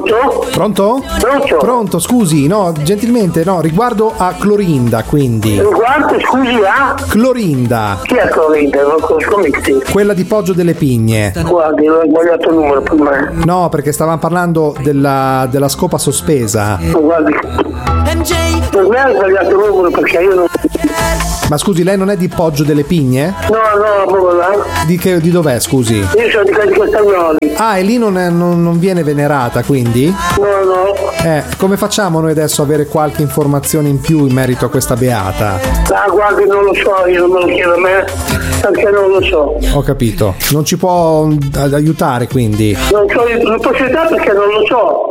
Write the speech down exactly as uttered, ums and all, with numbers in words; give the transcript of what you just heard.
Pronto? Pronto? Pronto? Pronto, scusi, no, gentilmente, no, riguardo a Clorinda, quindi. Riguardo, scusi, a? Clorinda. Chi è Clorinda? Non conosco mica. Quella di Poggio delle Pigne. Guardi, ho sbagliato il numero per me. No, perché stavamo parlando della, della scopa sospesa. Guardi, per me ha sbagliato il numero perché io non... Ma scusi, lei non è di Poggio delle Pigne? No, no, proprio là. Di, che, di dov'è, scusi? Io sono di Castiglioli. Ah, e lì non, è, non, non viene venerata, quindi? No, no. Eh, come facciamo noi adesso a avere qualche informazione in più in merito a questa beata? Ah, guardi, non lo so, io non me lo chiedo a me, perché non lo so. Ho capito. Non ci può aiutare, quindi? Non so, non posso aiutare perché non lo so.